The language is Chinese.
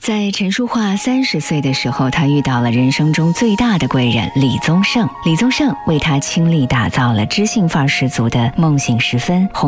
在陈淑桦30岁的时候，他遇到了人生中最大的贵人李宗盛。李宗盛为他倾力打造了知性范儿十足的《梦醒时分》。